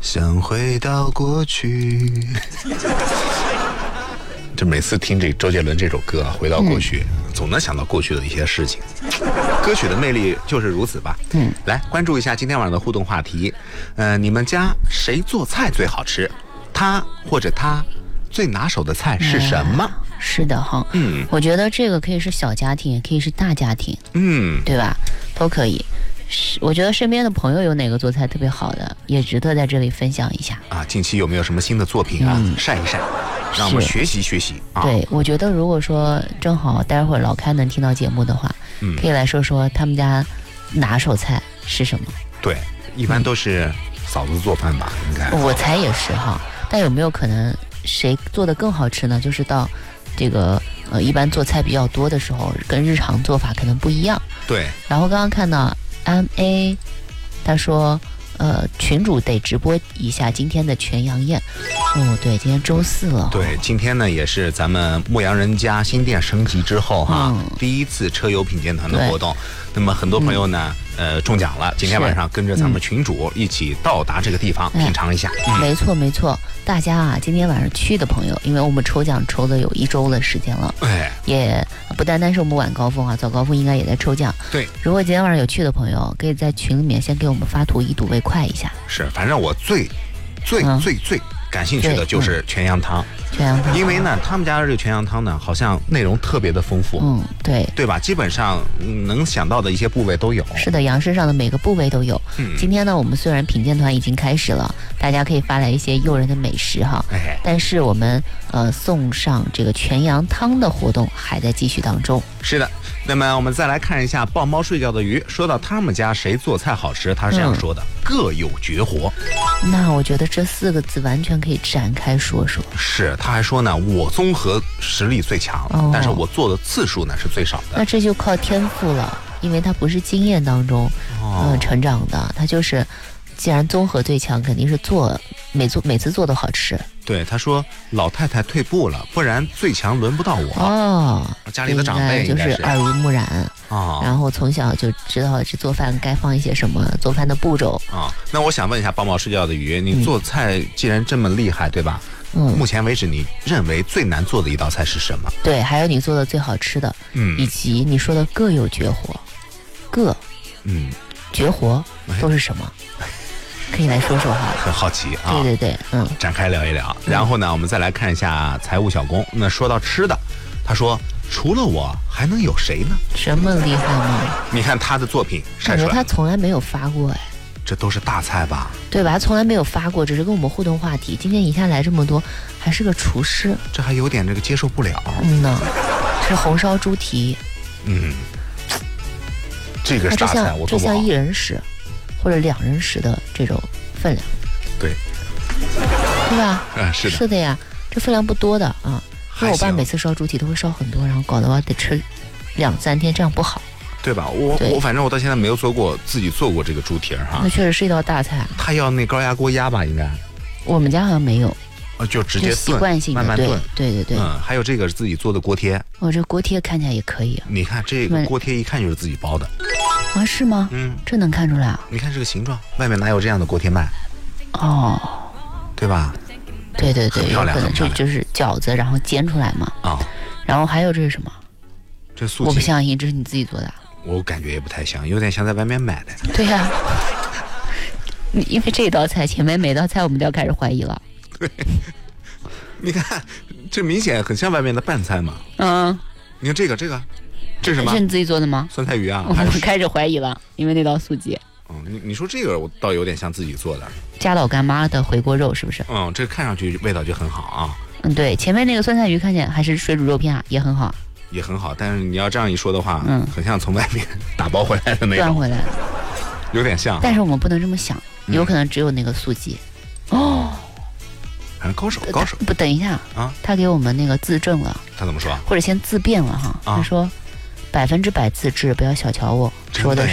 想回到过去。这每次听这周杰伦这首歌回到过去，总能想到过去的一些事情。歌曲的魅力就是如此吧。来关注一下今天晚上的互动话题。你们家谁做菜最好吃？他或者他最拿手的菜是什么？ 是的哈。我觉得这个可以是小家庭，也可以是大家庭。对吧？都可以。我觉得身边的朋友有哪个做菜特别好的，也值得在这里分享一下啊。近期有没有什么新的作品啊？晒一晒，让我们学习学习啊。 对，我觉得如果说正好待会儿老开能听到节目的话，可以来说说他们家拿手菜是什么。 对，一般都是嫂子做饭吧，应该。 我猜也是哈，但有没有可能谁做的更好吃呢？就是到这个一般做菜比较多的时候，跟日常做法可能不一样。 对。 然后刚刚看到MA， 他说，群主得直播一下今天的全羊宴。对，今天周4了。 对，今天呢也是咱们牧羊人家新店升级之后哈，第一次车友品鉴团的活动。那么很多朋友呢，中奖了，今天晚上跟着咱们群主一起到达这个地方，品尝一下。 没错没错，大家啊，今天晚上去的朋友，因为我们抽奖抽的有1周的时间了，也不单单是我们晚高峰啊，早高峰应该也在抽奖。 对， 如果今天晚上有去的朋友，可以在群里面先给我们发图，以睹为快一下。 是，反正我最感兴趣的就是全羊汤。 全羊汤， 因为呢，他们家的这个全羊汤呢，好像内容特别的丰富。对吧？基本上能想到的一些部位都有。 是的，羊身上的每个部位都有。今天呢，我们虽然品鉴团已经开始了，大家可以发来一些诱人的美食哈，但是我们送上这个全羊汤的活动还在继续当中。 是的，那么我们再来看一下抱猫睡觉的鱼，说到他们家谁做菜好吃，他是这样说的，各有绝活。 那我觉得这4个字完全可以展开说说。 是，他还说呢，我综合实力最强，但是我做的次数呢是最少的。 那这就靠天赋了，因为他不是经验当中成长的，他就是既然综合最强，肯定是每次做都好吃。 对，他说老太太退步了，不然最强轮不到我。家里的长辈就是耳濡目染然后从小就知道这做饭该放一些什么做饭的步骤那我想问一下抱猫睡觉的鱼，你做菜既然这么厉害，对吧？目前为止你认为最难做的一道菜是什么？对， 还有你做的最好吃的，以及你说的各有绝活，绝活都是什么？可以来说说哈， 很好奇啊。 对， 展开聊一聊。然后呢，我们再来看一下财务小工。那说到吃的，他说除了我还能有谁呢？ 这么厉害吗？ 你看他的作品晒出来， 感觉他从来没有发过这都是大菜吧？ 对吧？他从来没有发过，只是跟我们互动话题。今天一下来这么多，还是个厨师， 这还有点这个接受不了。 是红烧猪蹄。 这个是大菜，我做不好。 这像1人食或者2人食的这种分量。对吧？是的呀，这分量不多的啊。因为我爸每次烧猪蹄都会烧很多，然后搞得我得吃2-3天，这样不好。对吧？ 我反正我到现在没有自己做过这个猪蹄哈。 那确实是一道大菜。 他要那高压锅压吧，应该。 我们家好像没有。 就直接习惯性的慢慢炖。 对。 还有这个是自己做的锅贴。 这锅贴看起来也可以。 你看这个锅贴一看就是自己包的。 是吗？这能看出来啊？ 你看这个形状，外面哪有这样的锅贴卖？对吧？ 对， 很漂亮， 就是饺子，然后煎出来嘛。然后还有这是什么？ 这素鸡。 我不相信这是你自己做的。 我感觉也不太像，有点像在外面买的。 对呀，因为这道菜前面每道菜我们都要开始怀疑了。 对，你看这明显很像外面的拌菜嘛。你看这是什么？ 是你自己做的吗？ 酸菜鱼啊。 我们开始怀疑了，因为那道素鸡。 你说这个我倒有点像自己做的。 家老干妈的回锅肉是不是？ 这看上去味道就很好啊。 对，前面那个酸菜鱼看起来还是水煮肉片也很好。 也很好，但是你要这样一说的话，很像从外面打包回来的那种。 赚回来。 有点像。 但是我们不能这么想，有可能只有那个素鸡。 反正高手。 不，等一下他给我们那个自证了。 他怎么说？ 或者先自辩了哈。他说100%自制，不要小瞧我。说的是